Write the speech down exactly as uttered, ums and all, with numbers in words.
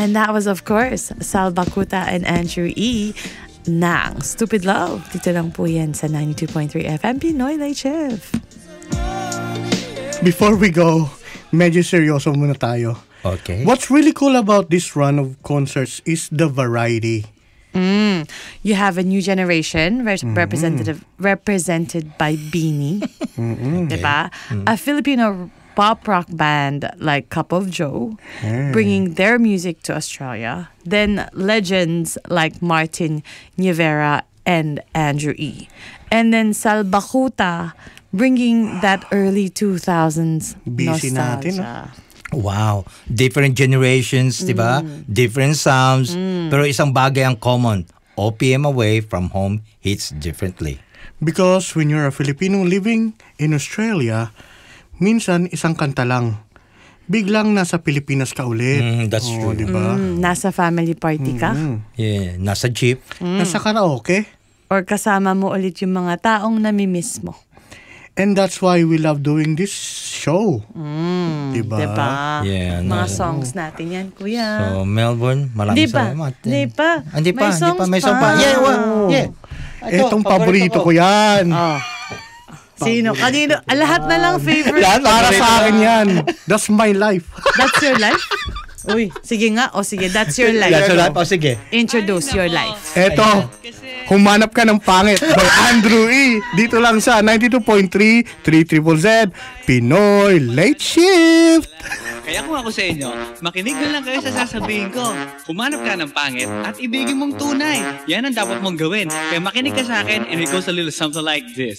And that was, of course, Sal Bakuta and Andrew E. ng Stupid Love. Dito lang po yan sa ninety-two point three F M Pinoy Late Shift. Before we go, medyo seryoso muna tayo. Okay. What's really cool about this run of concerts is the variety. Mm. You have a new generation re- mm-hmm. representative represented by Beanie, mm-hmm. diba? Mm-hmm. A Filipino pop rock band like Cup of Joe, hey. bringing their music to Australia. Then legends like Martin Nievera and Andrew E. And then Sal Bakuta, bringing that early two thousands Busy nostalgia. Natin, no? Wow. Different generations, mm. diba? Different sounds. Mm. Pero isang bagay ang common. O P M away from home hits differently. Because when you're a Filipino living in Australia, minsan isang kanta lang. Biglang nasa Pilipinas ka ulit. Mm, that's oh, true. Diba? Mm, nasa family party ka. Mm-hmm. Yeah, nasa jeep. Mm. Nasa karaoke. Or kasama mo ulit yung mga taong namimiss mo. And that's why we love doing this show. Mm, diba? Diba? Yeah, mga no, songs natin yan, kuya. So, Melbourne, maraming salamat. Di pa. Hindi pa. May songs pa. May pa. song pa. Yeah, well, yeah. Ito, Etong paborito ko, ko yan. Oh. Sino? Kanino? Ah, lahat na lang favorite. Yan, para sa akin yan. That's my life. That's your life? Uy, sige nga. O sige, that's your life. That's your life. O sige. Introduce your life. Eto, humanap ka ng pangit by Andrew E. Dito lang sa ninety-two point three, three triple Z, Pinoy Late Shift. Kaya kung ako sa inyo, makinig na lang kayo sa sasabihin ko. Humanap ka ng pangit at ibigin mong tunay. Yan ang dapat mong gawin. Kaya makinig ka sa akin and it goes a little something like this.